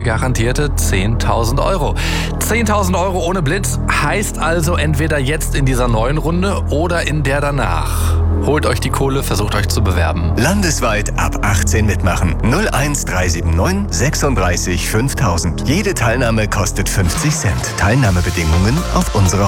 garantierte 10.000 Euro. 10.000 Euro ohne Blitz heißt also entweder jetzt in dieser neuen Runde oder in der danach. Holt euch die Kohle, versucht euch zu bewerben. Landesweit ab 18 mitmachen. 01379 36 5000. Jede Teilnahme kostet 50 Cent. Teilnahmebedingungen auf unserer